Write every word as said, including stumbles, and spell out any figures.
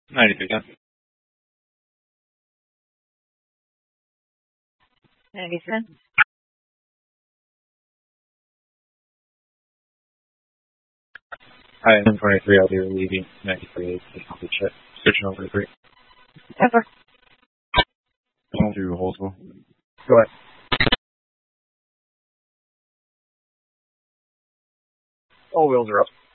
ninety-three ten. ninety-three ten. Hi, I'm twenty-three. I'll be relieving ninety-three eight. Switching over to three. Ever. I'll do Holdsville. Go ahead. All wheels are up.